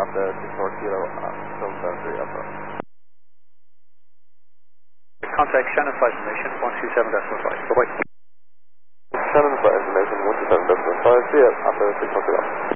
after 64 kilo, 773 Alpha. Contact Shannon Flight Information 127.5. Bye-bye. Shannon Flight Information 127.5, see you after 64 kilo.